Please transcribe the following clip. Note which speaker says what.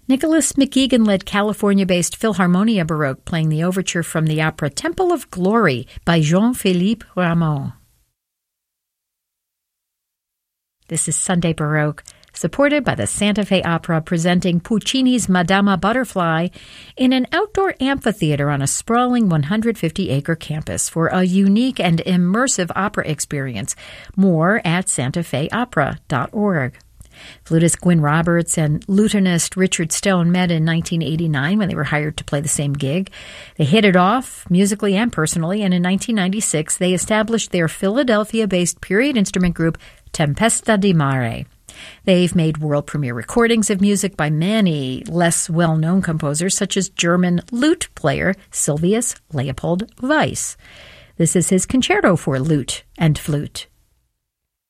Speaker 1: Nicholas McEgan led California-based Philharmonia Baroque, playing the overture from the opera Temple of Glory by Jean-Philippe Rameau. This is Sunday Baroque, supported by the Santa Fe Opera, presenting Puccini's Madama Butterfly in an outdoor amphitheater on a sprawling 150-acre campus for a unique and immersive opera experience. More at santafeopera.org. Flutist Gwyn Roberts and lutenist Richard Stone met in 1989 when they were hired to play the same gig. They hit it off musically and personally, and in 1996 they established their Philadelphia-based period instrument group Tempesta di Mare. They've made world premiere recordings of music by many less well-known composers, such as German lute player Sylvius Leopold Weiss. This is his concerto for lute and flute.